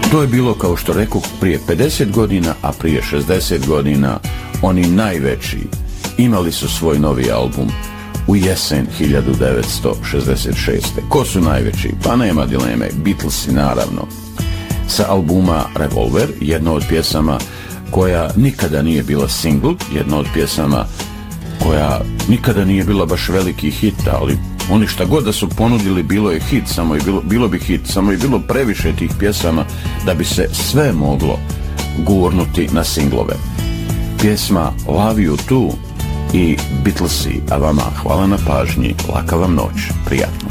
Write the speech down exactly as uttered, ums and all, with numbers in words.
To je bilo, kao što rekao, prije pedeset godina, a prije šezdeset godina oni najveći imali su svoj novi album u jesen hiljadu devetsto šezdeset šeste. Ko su najveći? Pa nema dileme, Beatlesi naravno. Sa albuma Revolver, jedna od pjesama koja nikada nije bila single, jedna od pjesama koja nikada nije bila baš veliki hit, ali oni šta god da su ponudili bilo je hit, samo je bilo, bilo bi hit, samo je bilo previše tih pjesama da bi se sve moglo gurnuti na singlove. Pjesma Love You Too i Beatlesi, a vama hvala na pažnji, laka vam noć, prijatno.